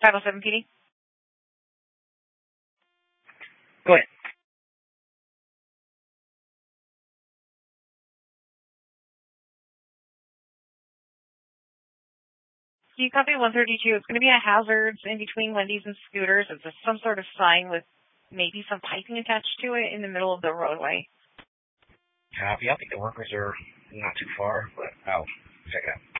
507 PD. Go ahead. You copy 132. It's going to be a hazards in between Wendy's and Scooters. It's some sort of sign with maybe some piping attached to it in the middle of the roadway. Copy. I think the workers are not too far, but I'll check it out.